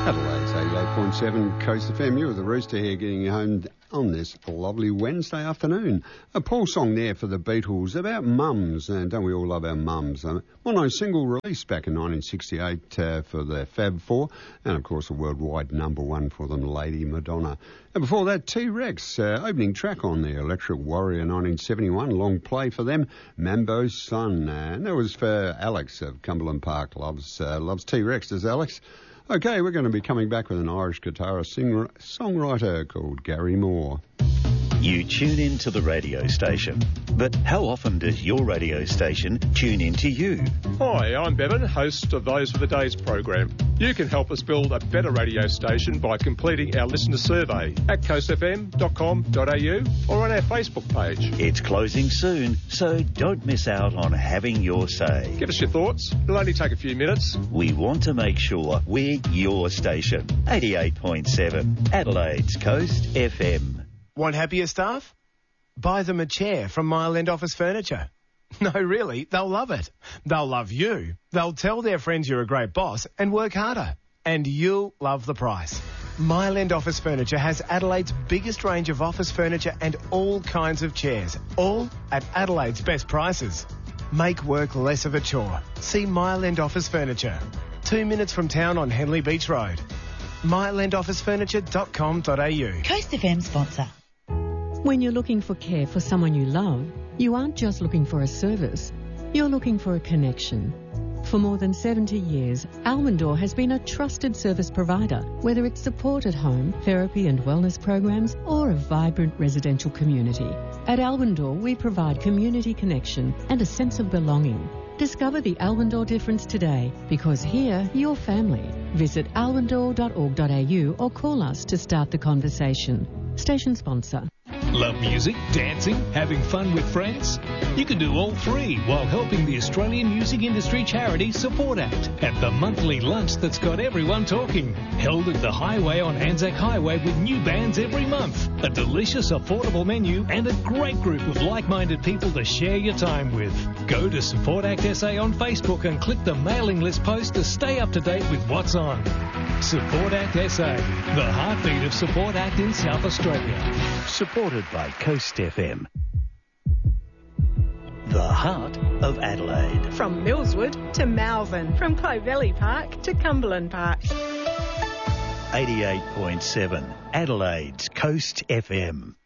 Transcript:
Adelaide's 88.7 Coast FM. You're the Rooster here getting you home on this lovely Wednesday afternoon. A Paul song there for the Beatles about mums, and don't we all love our mums? Mono single released back in 1968 for the Fab Four, and of course a worldwide #1 for them, Lady Madonna. And before that, T-Rex, opening track on the Electric Warrior 1971, long play for them, Mambo's Son. And that was for Alex of Cumberland Park. Loves T-Rex, does Alex? Okay, we're going to be coming back with an Irish guitarist, songwriter called Gary Moore. You tune in to the radio station, but how often does your radio station tune in to you? Hi, I'm Bevan, host of Those for the Days program. You can help us build a better radio station by completing our listener survey at coastfm.com.au or on our Facebook page. It's closing soon, so don't miss out on having your say. Give us your thoughts. It'll only take a few minutes. We want to make sure we're your station. 88.7 Adelaide's Coast FM. Want happier staff? Buy them a chair from Mile End Office Furniture. No, really, they'll love it. They'll love you. They'll tell their friends you're a great boss and work harder. And you'll love the price. Mile End Office Furniture has Adelaide's biggest range of office furniture and all kinds of chairs, all at Adelaide's best prices. Make work less of a chore. See Mile End Office Furniture. 2 minutes from town on Henley Beach Road. mileendofficefurniture.com.au. Coast FM sponsor. When you're looking for care for someone you love, you aren't just looking for a service, you're looking for a connection. For more than 70 years, Almondor has been a trusted service provider, whether it's support at home, therapy and wellness programs, or a vibrant residential community. At Almondor, we provide community connection and a sense of belonging. Discover the Almondor difference today, because here, you're family. Visit almondor.org.au or call us to start the conversation. Station sponsor. Love music, dancing, having fun with friends? You can do all three while helping the Australian music industry charity Support Act at the monthly lunch that's got everyone talking. Held at the Highway on Anzac Highway with new bands every month. A delicious, affordable menu and a great group of like-minded people to share your time with. Go to Support Act SA on Facebook and click the mailing list post to stay up to date with what's on. Support Act SA, the heartbeat of Support Act in South Australia. Supported by Coast FM. The heart of Adelaide. From Millswood to Malvern, from Clovelly Park to Cumberland Park. 88.7 Adelaide's Coast FM.